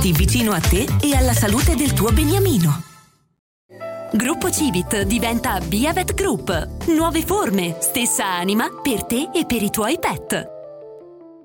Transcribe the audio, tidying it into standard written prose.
Senti vicino a te e alla salute del tuo beniamino. Gruppo Civit diventa Biavet Group. Nuove forme, stessa anima per te e per i tuoi pet.